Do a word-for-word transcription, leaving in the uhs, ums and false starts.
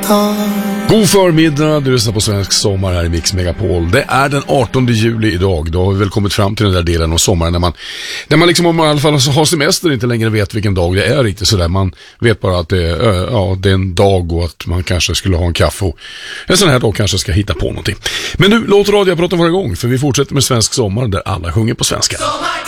dag. God förmiddag, du lyssnar på Svensk Sommar här i Mix Megapol. Det är den artonde juli idag. Då har vi väl kommit fram till den där delen av sommaren när man, när man liksom om man i alla fall har semester inte längre vet vilken dag det är riktigt sådär. Man vet bara att det är, ja, det är en dag och att man kanske skulle ha en kaffe och en sån här dag kanske ska hitta på någonting. Men nu, låt radioapparaten vara igång för vi fortsätter med Svensk Sommar där alla sjunger på svenska.